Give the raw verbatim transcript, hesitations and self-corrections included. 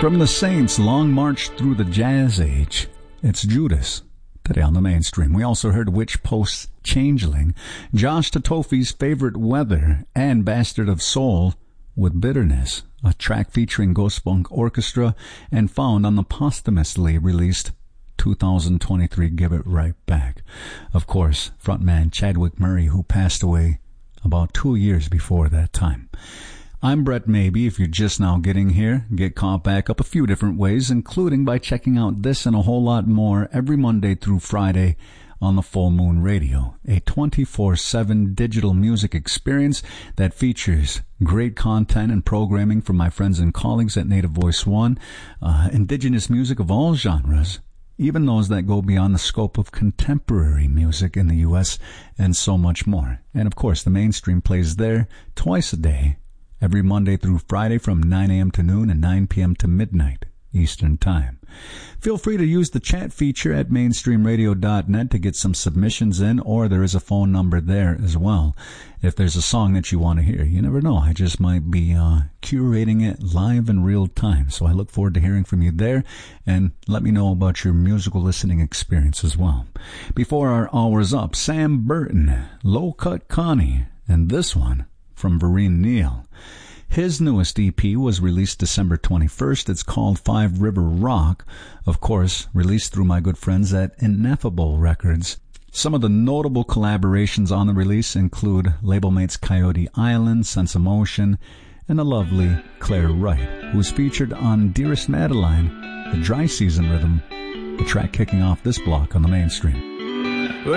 From the Saints' long march through the jazz age, it's Judas today on the Mainstream. We also heard Witch Post's Changeling, Josh Tatofi's Favorite Weather, and Bastard of Soul with Bitterness, a track featuring Ghost Funk Orchestra and found on the posthumously released two thousand twenty-three Give It Right Back. Of course, frontman Chadwick Murray, who passed away about two years before that time. I'm Brett Maybe. If you're just now getting here, get caught back up a few different ways, including by checking out this and a whole lot more every Monday through Friday on the Full Moon Radio, a twenty-four seven digital music experience that features great content and programming from my friends and colleagues at Native Voice One, uh, indigenous music of all genres, even those that go beyond the scope of contemporary music in the U S, and so much more. And of course, the Mainstream plays there twice a day, every Monday through Friday from nine a.m. to noon and nine p.m. to midnight Eastern Time. Feel free to use the chat feature at mainstream radio dot net to get some submissions in, or there is a phone number there as well. If there's a song that you want to hear, you never know. I just might be uh, curating it live in real time. So I look forward to hearing from you there, and let me know about your musical listening experience as well. Before our hour's up, Sam Burton, Low Cut Connie, and this one from Vereen Neal. His newest E P was released December twenty-first. It's called Five River Rock, of course, released through my good friends at Ineffable Records. Some of the notable collaborations on the release include label mates Coyote Island, Sense of Motion, and the lovely Claire Wright, who was featured on Dearest Madeline, the Dry Season Rhythm, the track kicking off this block on the Mainstream.